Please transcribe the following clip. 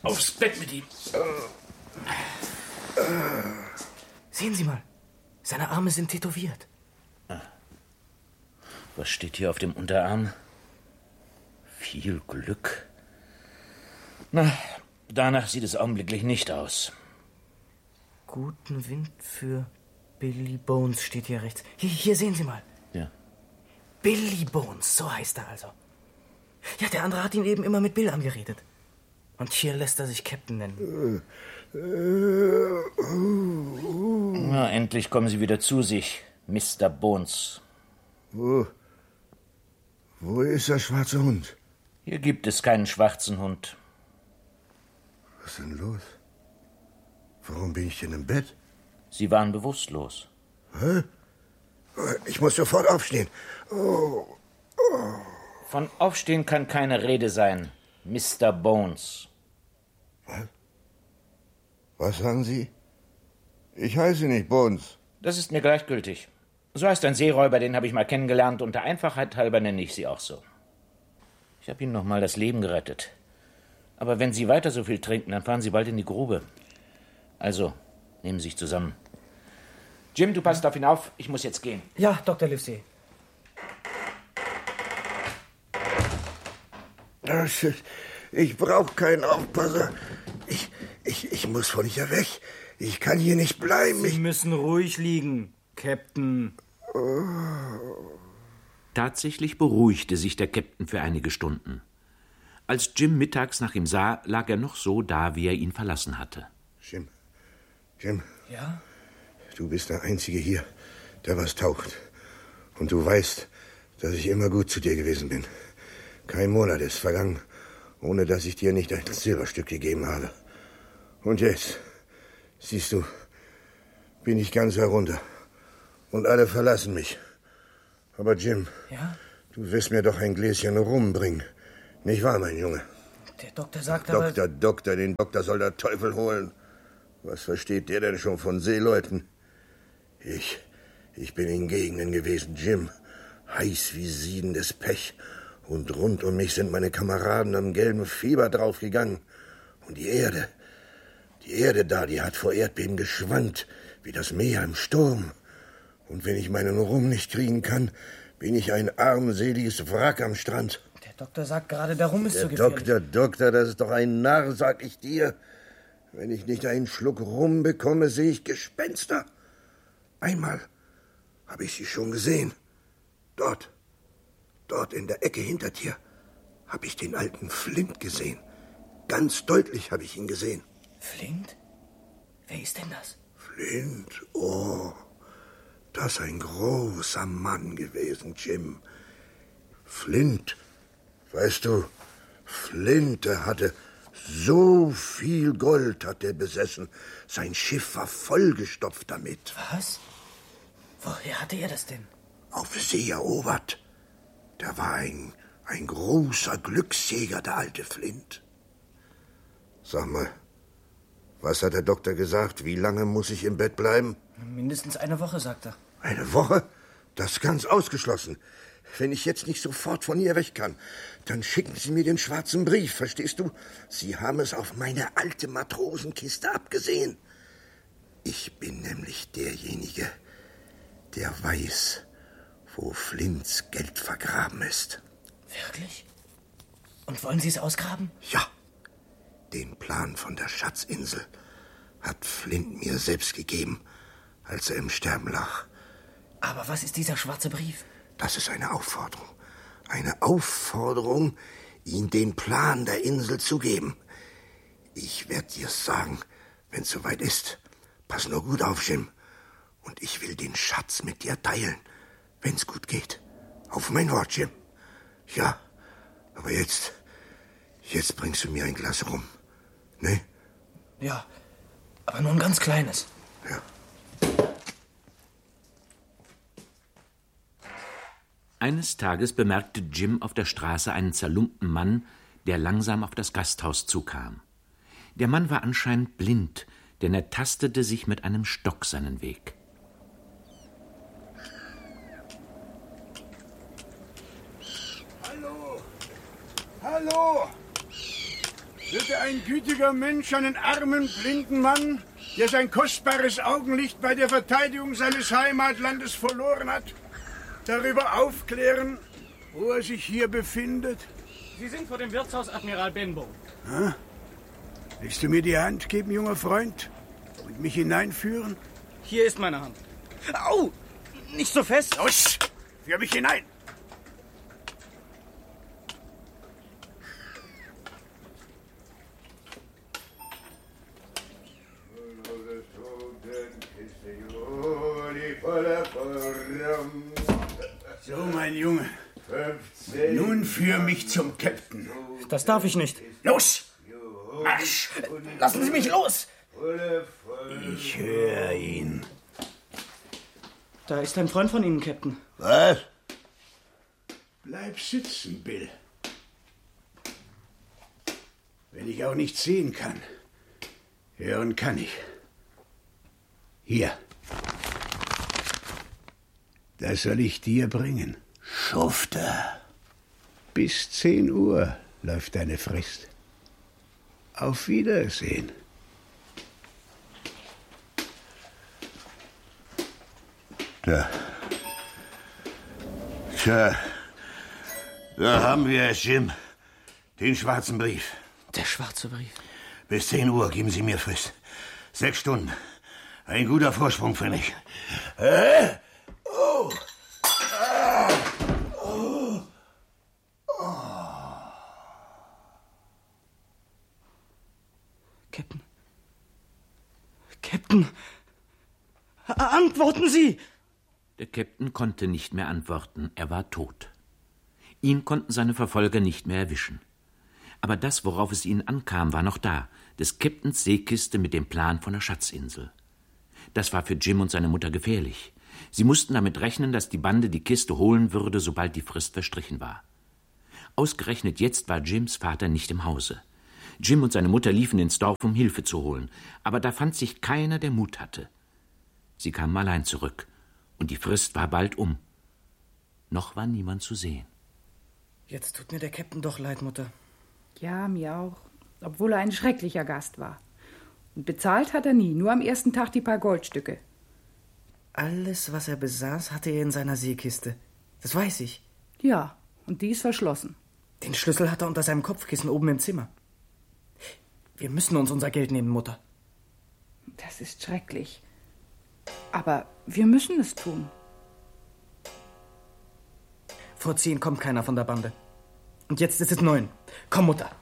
Aufs Bett mit ihm. Sehen Sie mal, seine Arme sind tätowiert. Was steht hier auf dem Unterarm? Viel Glück. Na, danach sieht es augenblicklich nicht aus. Guten Wind für Billy Bones steht hier rechts. Hier sehen Sie mal. Ja. Billy Bones, so heißt er also. Ja, der andere hat ihn eben immer mit Bill angeredet. Und hier lässt er sich Captain nennen. Na, endlich kommen Sie wieder zu sich, Mr. Bones. Wo ist der schwarze Hund? Hier gibt es keinen schwarzen Hund. Was ist denn los? Warum bin ich denn im Bett? Sie waren bewusstlos. Hä? Ich muss sofort aufstehen. Von Aufstehen kann keine Rede sein, Mr. Bones. Was sagen Sie? Ich heiße nicht Bones. Das ist mir gleichgültig. So heißt ein Seeräuber, den habe ich mal kennengelernt, und der Einfachheit halber nenne ich Sie auch so. Ich habe Ihnen noch mal das Leben gerettet. Aber wenn Sie weiter so viel trinken, dann fahren Sie bald in die Grube. Also, nehmen Sie sich zusammen. Jim, du passt auf ihn auf. Ich muss jetzt gehen. Ja, Dr. Livesey. Ich brauche keinen Aufpasser. Ich muss von hier weg. Ich kann hier nicht bleiben. Sie müssen ruhig liegen, Captain. Tatsächlich beruhigte sich der Captain für einige Stunden. Als Jim mittags nach ihm sah, lag er noch so da, wie er ihn verlassen hatte. Jim. Ja? Du bist der Einzige hier, der was taugt. Und du weißt, dass ich immer gut zu dir gewesen bin. Kein Monat ist vergangen, ohne dass ich dir nicht ein Silberstück gegeben habe. Und jetzt, siehst du, bin ich ganz herunter. Und alle verlassen mich. Aber Jim, ja? Du wirst mir doch ein Gläschen Rum bringen. Nicht wahr, mein Junge? Der Doktor sagt aber... Doktor, den Doktor soll der Teufel holen. Was versteht der denn schon von Seeleuten? Ich bin in Gegenden gewesen, Jim. Heiß wie siedendes Pech. Und rund um mich sind meine Kameraden am gelben Fieber draufgegangen. Und die Erde da, die hat vor Erdbeben geschwankt, wie das Meer im Sturm. Und wenn ich meinen Rum nicht kriegen kann, bin ich ein armseliges Wrack am Strand. Der Doktor sagt gerade, der Rum ist zu gefährlich. Doktor, das ist doch ein Narr, sag ich dir. Wenn ich nicht einen Schluck Rum bekomme, sehe ich Gespenster. Einmal habe ich sie schon gesehen. Dort in der Ecke hinter dir, habe ich den alten Flint gesehen. Ganz deutlich habe ich ihn gesehen. Flint? Wer ist denn das? Flint, oh, das ist ein großer Mann gewesen, Jim. Flint, weißt du, Flint, der hatte so viel Gold, hat er besessen. Sein Schiff war vollgestopft damit. Was? Woher hatte er das denn? Auf See erobert. Der war ein großer Glücksjäger, der alte Flint. Sag mal, was hat der Doktor gesagt? Wie lange muss ich im Bett bleiben? Mindestens eine Woche, sagt er. Eine Woche? Das ist ganz ausgeschlossen. Wenn ich jetzt nicht sofort von hier weg kann, dann schicken Sie mir den schwarzen Brief, verstehst du? Sie haben es auf meine alte Matrosenkiste abgesehen. Ich bin nämlich derjenige, der weiß, wo Flints Geld vergraben ist. Wirklich? Und wollen Sie es ausgraben? Ja. Den Plan von der Schatzinsel hat Flint mir selbst gegeben, als er im Sterben lag. Aber was ist dieser schwarze Brief? Das ist eine Aufforderung. Eine Aufforderung, ihm den Plan der Insel zu geben. Ich werde dir's sagen, wenn's soweit ist. Pass nur gut auf, Jim. Und ich will den Schatz mit dir teilen, wenn's gut geht. Auf mein Wort, Jim. Ja, aber jetzt bringst du mir ein Glas Rum. Ne? Ja, aber nur ein ganz kleines. Ja. Eines Tages bemerkte Jim auf der Straße einen zerlumpten Mann, der langsam auf das Gasthaus zukam. Der Mann war anscheinend blind, denn er tastete sich mit einem Stock seinen Weg. Hallo! Würde ein gütiger Mensch einen armen, blinden Mann, der sein kostbares Augenlicht bei der Verteidigung seines Heimatlandes verloren hat, darüber aufklären, wo er sich hier befindet? Sie sind vor dem Wirtshaus Admiral Benbow. Ah? Willst du mir die Hand geben, junger Freund, und mich hineinführen? Hier ist meine Hand. Au! Nicht so fest! Los! Führ mich hinein! So, mein Junge. Nun führ mich zum Captain. Das darf ich nicht. Los! Marsch! Lassen Sie mich los! Ich höre ihn. Da ist ein Freund von Ihnen, Captain. Was? Bleib sitzen, Bill. Wenn ich auch nicht sehen kann, hören kann ich. Hier. Das soll ich dir bringen. Schufter. Bis 10 Uhr läuft deine Frist. Auf Wiedersehen. Da. Tja, da haben wir es, Jim. Den schwarzen Brief. Der schwarze Brief. Bis 10 Uhr geben Sie mir Frist. 6 Stunden. Ein guter Vorsprung für mich. Oh. Oh. Captain. Captain. Antworten Sie! Der Captain konnte nicht mehr antworten. Er war tot. Ihn konnten seine Verfolger nicht mehr erwischen. Aber das, worauf es ihnen ankam, war noch da. Des Captains Seekiste mit dem Plan von der Schatzinsel. Das war für Jim und seine Mutter gefährlich. Sie mussten damit rechnen, dass die Bande die Kiste holen würde, sobald die Frist verstrichen war. Ausgerechnet jetzt war Jims Vater nicht im Hause. Jim und seine Mutter liefen ins Dorf, um Hilfe zu holen. Aber da fand sich keiner, der Mut hatte. Sie kamen allein zurück. Und die Frist war bald um. Noch war niemand zu sehen. Jetzt tut mir der Captain doch leid, Mutter. Ja, mir auch. Obwohl er ein schrecklicher Gast war. Und bezahlt hat er nie, nur am ersten Tag die paar Goldstücke. Alles, was er besaß, hatte er in seiner Seekiste. Das weiß ich. Ja, und die ist verschlossen. Den Schlüssel hat er unter seinem Kopfkissen oben im Zimmer. Wir müssen uns unser Geld nehmen, Mutter. Das ist schrecklich. Aber wir müssen es tun. Vor 10 kommt keiner von der Bande. Und jetzt ist es 9. Komm, Mutter.